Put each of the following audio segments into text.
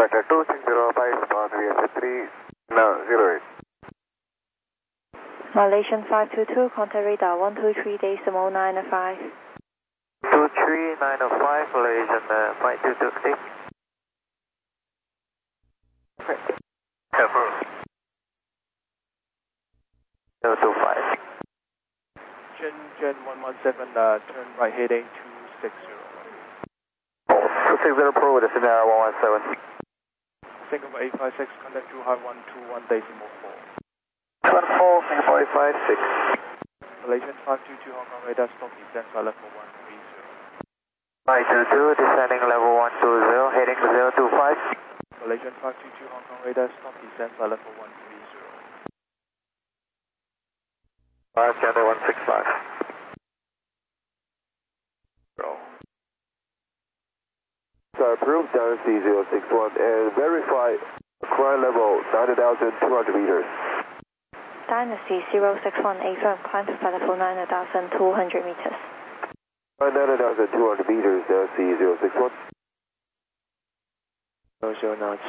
Vector 2605, spawn VS3, no, 08. Malaysian 522, contact radar 123 decimal 905. 23905, Malaysian 522, Careful. 025. Gen 117, turn right heading 260. 260 Pro with a Sierra 117. Singapore 856, contact Zhuhai 121 decimal 4. 14, Singapore 856. Malaysian 522, Hong Kong radar stop descent flight level 130. 522, descending level 120, heading 025. Malaysian 522, Hong Kong radar stop descent flight level 130. 5 Channel 165. So approved C061 and verify climb level 9,200 meters. Dynasty 061, affirm climb to flight level 9,200 meters. 9,200 meters, C061. 00 knots.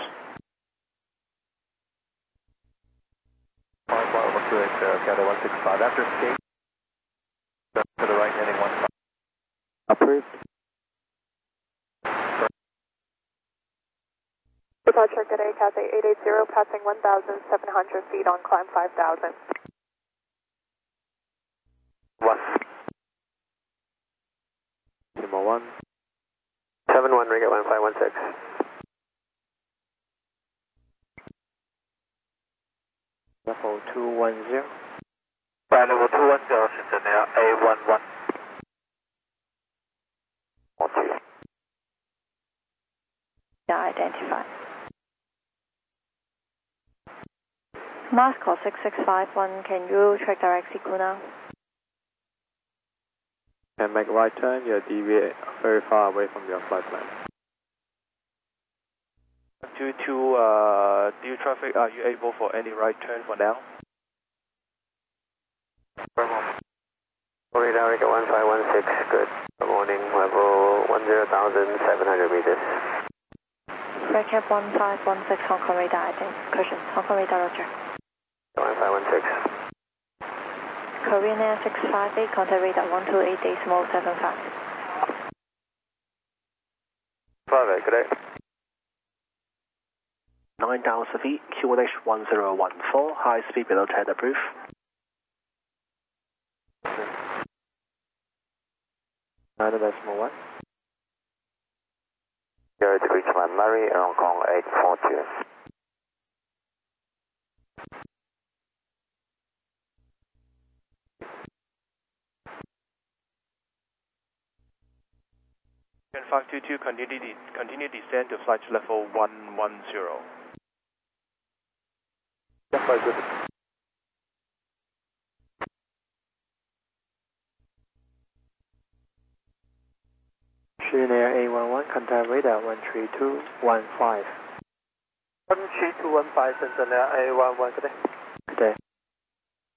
118, Channel 165. After escape, to the right, heading 15. Approved. Departure today, Cathay 880, passing 1,700 feet on climb 5,000. 1. Number 1. 71, ring at 1516. Level 210. Flight level 210, Cincinnati A11. Yeah, identified. Mars call 6651, can you track direct Siku now? And make right turn, you're deviate very far away from your flight plan. Due to due traffic, are you able for any right turn for now? Radar ring at 1516, good. Good morning, level 10,700 meters. Redcap 1516, Hong Kong radar, I think. Cushion, Hong Kong radar, roger. 1516. Korean Air 658, contact radar 128 decimal 75. 58, good day. 9,000 feet, QNH 1014, high speed below 10 approved. Decimal 1. You're to reach Murray, Hong Kong 842. And 522, continue descend to flight level 110. Yeah, 5 Korean Air A11, contact radar 13215. 13215, Cincinnati A11, good day.